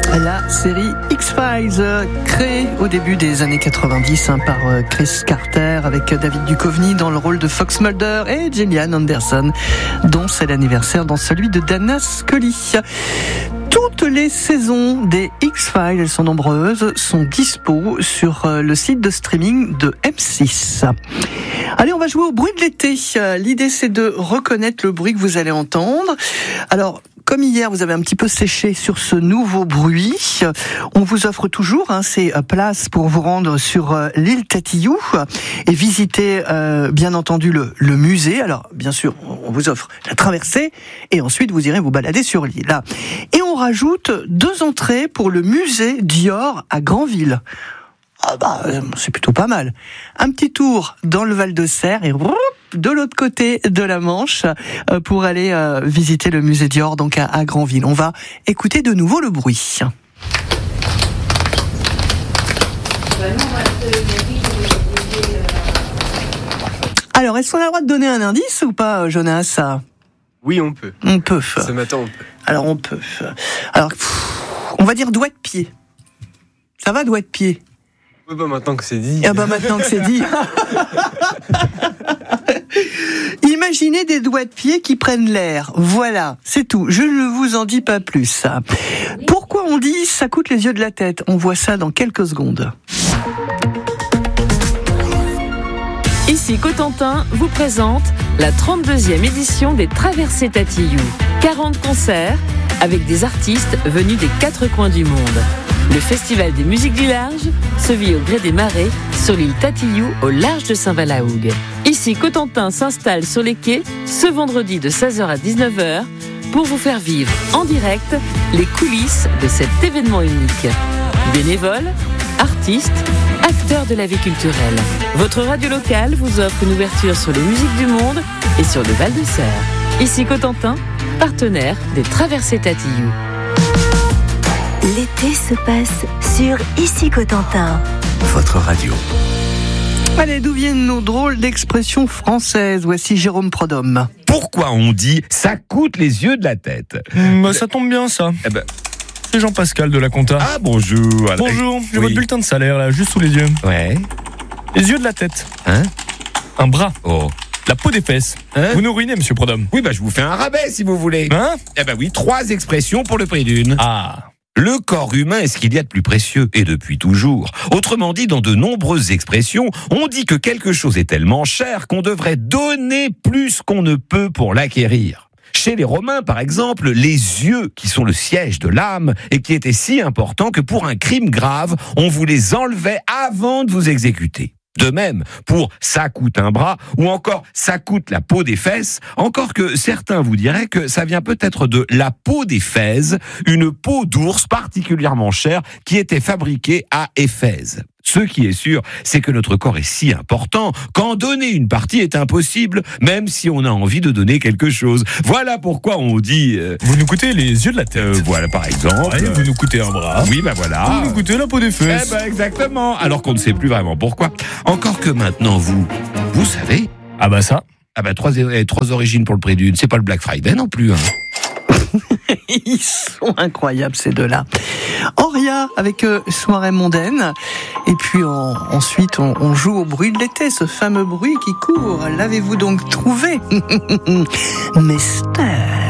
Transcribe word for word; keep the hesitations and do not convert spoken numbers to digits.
La série X-Files, créée au début des années quatre-vingt-dix hein, par Chris Carter avec David Duchovny dans le rôle de Fox Mulder et Gillian Anderson, dont c'est l'anniversaire dans celui de Dana Scully. Toutes les saisons des X-Files, elles sont nombreuses, sont dispo sur le site de streaming de M six. Allez, on va jouer au bruit de l'été. L'idée, c'est de reconnaître le bruit que vous allez entendre. Alors, comme hier, vous avez un petit peu séché sur ce nouveau bruit. On vous offre toujours hein, ces places pour vous rendre sur euh, l'île Tatillou et visiter, euh, bien entendu, le, le musée. Alors, bien sûr, on vous offre la traversée et ensuite vous irez vous balader sur l'île. Et on rajoute deux entrées pour le musée Dior à Granville. Ah bah, c'est plutôt pas mal. Un petit tour dans le Val de Serre et de l'autre côté de la Manche pour aller visiter le musée Dior donc à, à Granville. On va écouter de nouveau le bruit. Alors, est-ce qu'on a le droit de donner un indice ou pas, Jonas ? Oui, on peut. On peut. Ce matin, on peut. Alors, on peut. Alors, pff, on va dire doigt de pied. Ça va, doigt de pied ? Oui, bah maintenant que c'est dit. Ah bah maintenant que c'est dit. Imaginez des doigts de pied qui prennent l'air. Voilà, c'est tout. Je ne vous en dis pas plus. Pourquoi on dit ça coûte les yeux de la tête ? On voit ça dans quelques secondes. Ici Cotentin vous présente la trente-deuxième édition des Traversées Tatillou. quarante concerts avec des artistes venus des quatre coins du monde. Le Festival des musiques du large se vit au gré des marées sur l'île Tatillou au large de Saint-Valahougue. Ici, Cotentin s'installe sur les quais ce vendredi de seize heures à dix-neuf heures pour vous faire vivre en direct les coulisses de cet événement unique. Bénévoles, artistes, acteurs de la vie culturelle. Votre radio locale vous offre une ouverture sur les musiques du monde et sur le Val de Serre. Ici Cotentin, partenaire des Traversées Tatillou. L'été se passe sur Ici Cotentin. Votre radio. Allez, d'où viennent nos drôles d'expressions françaises ? Voici Jérôme Prodhomme. Pourquoi on dit « ça coûte les yeux de la tête » ? Bah, ça tombe bien, ça. Eh ben... C'est Jean-Pascal de la Compta. Ah, bonjour. Bonjour, j'ai oui. votre bulletin de salaire, là, juste sous les yeux. Ouais. Les yeux de la tête. Hein ? Un bras. Oh. La peau des fesses. Hein ? Vous nous ruinez, monsieur Prodhomme. Oui, bah, je vous fais un rabais, si vous voulez. Hein ? Eh ben oui, trois expressions pour le prix d'une. Ah. Le corps humain est ce qu'il y a de plus précieux, et depuis toujours. Autrement dit, dans de nombreuses expressions, on dit que quelque chose est tellement cher qu'on devrait donner plus qu'on ne peut pour l'acquérir. Chez les Romains, par exemple, les yeux, qui sont le siège de l'âme, et qui étaient si importants que pour un crime grave, on vous les enlevait avant de vous exécuter. De même, pour « ça coûte un bras » ou encore « ça coûte la peau des fesses », encore que certains vous diraient que ça vient peut-être de la peau des Fèses, une peau d'ours particulièrement chère qui était fabriquée à Éphèse. Ce qui est sûr, c'est que notre corps est si important qu'en donner une partie est impossible, même si on a envie de donner quelque chose. Voilà pourquoi on dit... Euh, vous nous coûtez les yeux de la tête. Euh, voilà, par exemple. Ouais, vous nous coûtez un bras. Oui, bah voilà. Vous nous coûtez la peau des fesses. Eh ben, exactement. Alors qu'on ne sait plus vraiment pourquoi. Encore que maintenant, vous, vous savez... Ah bah ça. Ah bah trois, trois origines pour le prix d'une. C'est pas le Black Friday non plus, hein. Ils sont incroyables ces deux-là. Auria avec euh, Soirée mondaine. Et puis on, ensuite on, on joue au bruit de l'été, ce fameux bruit qui court. L'avez-vous donc trouvé ? Mystère.